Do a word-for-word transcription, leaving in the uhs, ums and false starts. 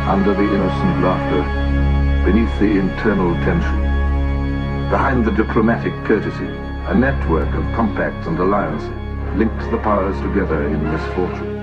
under the innocent laughter, beneath the internal tension, behind the diplomatic courtesy, a network of compacts and alliances linked the powers together in misfortune.